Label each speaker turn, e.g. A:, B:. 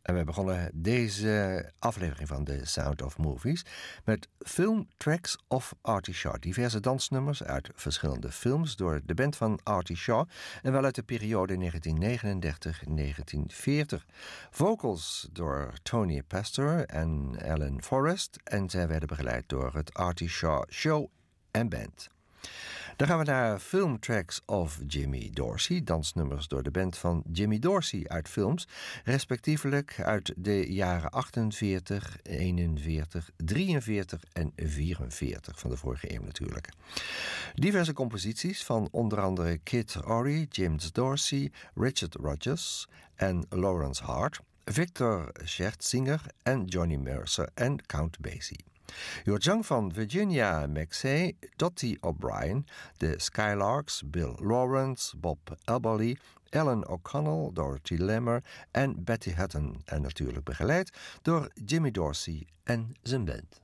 A: En we begonnen deze aflevering van The Sound of Movies met Film Tracks of Artie Shaw. Diverse dansnummers uit verschillende films door de band van Artie Shaw en wel uit de periode 1939-1940. Vocals door Tony Pastor en Alan Forrest en zij werden begeleid door het Artie Shaw Show en Band. Dan gaan we naar Film Tracks of Jimmy Dorsey, dansnummers door de band van Jimmy Dorsey uit films, respectievelijk uit de jaren 48, 41, 43 en 44 van de vorige eeuw natuurlijk. Diverse composities van onder andere Kid Ory, James Dorsey, Richard Rodgers en Lawrence Hart, Victor Schertzinger en Johnny Mercer en Count Basie. Je hoort zang van Virginia McSey, Dottie O'Brien, de Skylarks, Bill Lawrence, Bob Elberly, Ellen O'Connell, Dorothy Lamour en Betty Hutton. En natuurlijk begeleid door Jimmy Dorsey en zijn band.